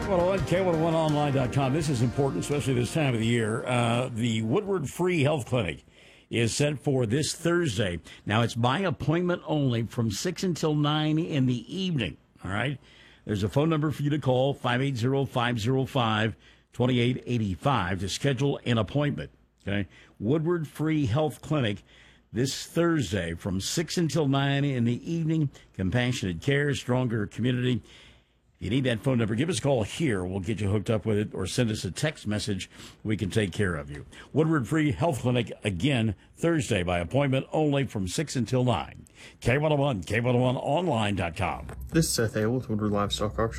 K101, K101online.com. This is important, especially this time of the year. The Woodward Free Health Clinic is set for this Thursday. Now, it's by appointment only from 6 until 9 in the evening, all right? There's a phone number for you to call, 580-505-2885, to schedule an appointment, okay? Woodward Free Health Clinic this Thursday from 6 until 9 in the evening. Compassionate care, stronger community. If you need that phone number, give us a call here. We'll get you hooked up with it, or send us a text message. We can take care of you. Woodward Free Health Clinic, again, Thursday by appointment only from 6 until 9. K101, K101online.com. This is Seth Hale with Woodward Livestock Auction.